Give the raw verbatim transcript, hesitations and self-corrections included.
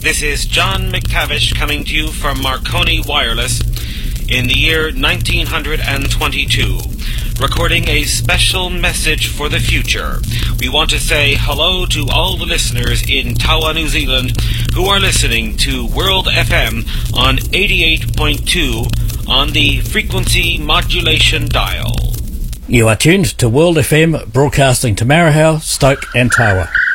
This is John McTavish coming to you from Marconi Wireless in the year nineteen twenty-two, recording a special message for the future. We want to say hello to all the listeners in Tawa, New Zealand, who are listening to World F M on eighty-eight point two on the frequency modulation dial. You are tuned to World F M, broadcasting to Marahau, Stoke and Tawa.